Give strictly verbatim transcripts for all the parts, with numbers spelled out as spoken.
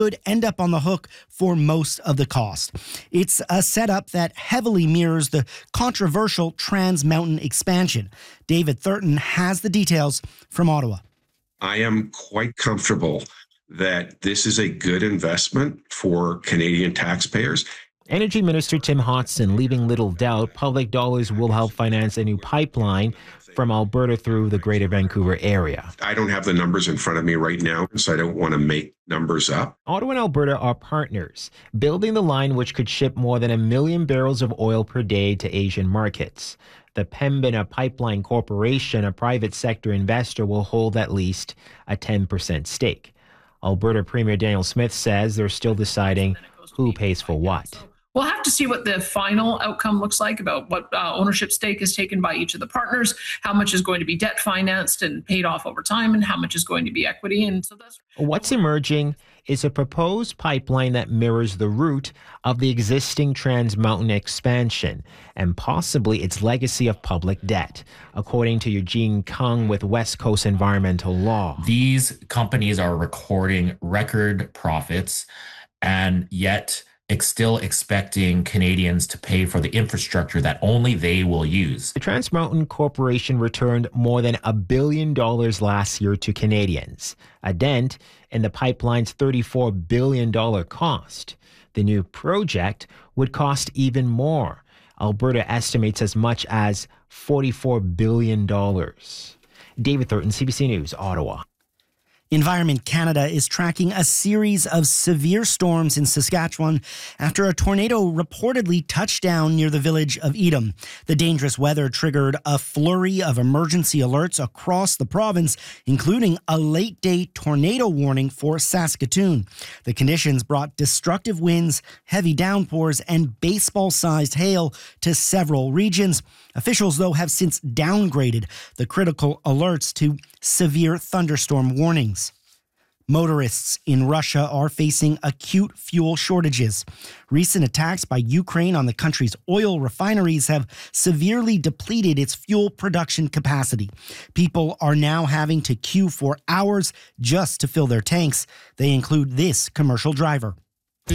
could end up on the hook for most of the cost. It's a setup that heavily mirrors the controversial Trans Mountain expansion. David Thurton has the details from Ottawa. I am quite comfortable that this is a good investment for Canadian taxpayers. Energy Minister Tim Hodson leaving little doubt public dollars will help finance a new pipeline from Alberta through the Greater Vancouver area. I don't have the numbers in front of me right now, so I don't want to make numbers up. Ottawa and Alberta are partners, building the line which could ship more than a million barrels of oil per day to Asian markets. The Pembina Pipeline Corporation, a private sector investor, will hold at least a ten percent stake. Alberta Premier Danielle Smith says they're still deciding who pays for what. We'll have to see what the final outcome looks like about what uh, ownership stake is taken by each of the partners, how much is going to be debt financed and paid off over time, and how much is going to be equity. And so that's what's emerging is a proposed pipeline that mirrors the route of the existing Trans Mountain expansion and possibly its legacy of public debt, according to Eugene Kung with West Coast Environmental Law. These companies are recording record profits, and yet still expecting Canadians to pay for the infrastructure that only they will use. The Trans Mountain Corporation returned more than a billion dollars last year to Canadians, a dent in the pipeline's thirty-four billion dollars cost. The new project would cost even more. Alberta estimates as much as forty-four billion dollars. David Thurton, C B C News, Ottawa. Environment Canada is tracking a series of severe storms in Saskatchewan after a tornado reportedly touched down near the village of Edam. The dangerous weather triggered a flurry of emergency alerts across the province, including a late-day tornado warning for Saskatoon. The conditions brought destructive winds, heavy downpours, and baseball-sized hail to several regions. Officials, though, have since downgraded the critical alerts to severe thunderstorm warnings. Motorists in Russia are facing acute fuel shortages. Recent attacks by Ukraine on the country's oil refineries have severely depleted its fuel production capacity. People are now having to queue for hours just to fill their tanks. They include this commercial driver. I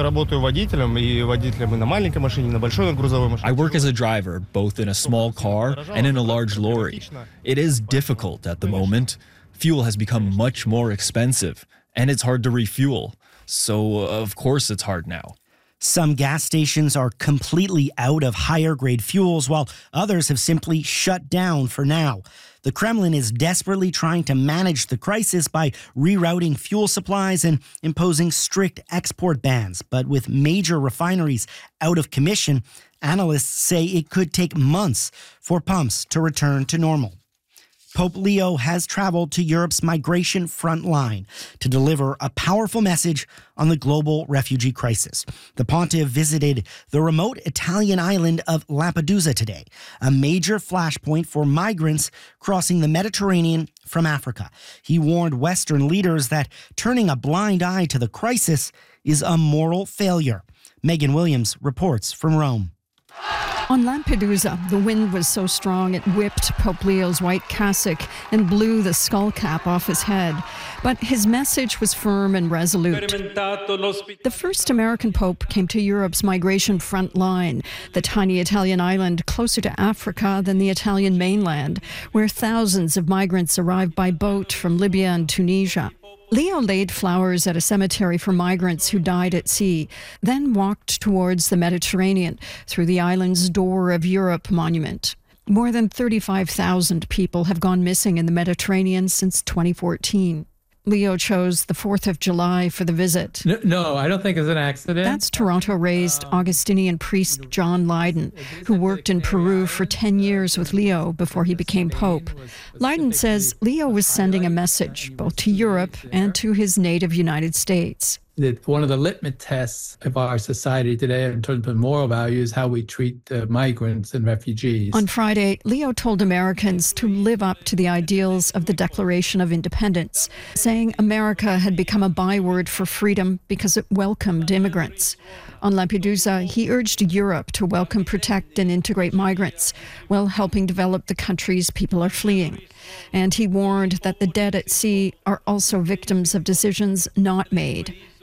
work as a driver, both in a small car and in a large lorry. It is difficult at the moment. Fuel has become much more expensive, and it's hard to refuel. So, of course, it's hard now. Some gas stations are completely out of higher-grade fuels, while others have simply shut down for now. The Kremlin is desperately trying to manage the crisis by rerouting fuel supplies and imposing strict export bans. But with major refineries out of commission, analysts say it could take months for pumps to return to normal. Pope Leo has traveled to Europe's migration front line to deliver a powerful message on the global refugee crisis. The pontiff visited the remote Italian island of Lampedusa today, a major flashpoint for migrants crossing the Mediterranean from Africa. He warned Western leaders that turning a blind eye to the crisis is a moral failure. Megan Williams reports from Rome. On Lampedusa, the wind was so strong it whipped Pope Leo's white cassock and blew the skull cap off his head. But his message was firm and resolute. The first American pope came to Europe's migration front line, the tiny Italian island closer to Africa than the Italian mainland, where thousands of migrants arrived by boat from Libya and Tunisia. Leo laid flowers at a cemetery for migrants who died at sea, then walked towards the Mediterranean through the island's Door of Europe monument. More than thirty-five thousand people have gone missing in the Mediterranean since twenty fourteen. Leo chose the fourth of July for the visit. No, no, I don't think it's an accident. That's Toronto-raised Augustinian priest John Lydon, who worked in Peru for ten years with Leo before he became pope. Lydon says Leo was sending a message both to Europe and to his native United States. That one of the litmus tests of our society today in terms of moral values is how we treat uh, migrants and refugees. On Friday, Leo told Americans to live up to the ideals of the Declaration of Independence, saying America had become a byword for freedom because it welcomed immigrants. On Lampedusa, he urged Europe to welcome, protect, and integrate migrants while helping develop the countries people are fleeing. And he warned that the dead at sea are also victims of decisions not made.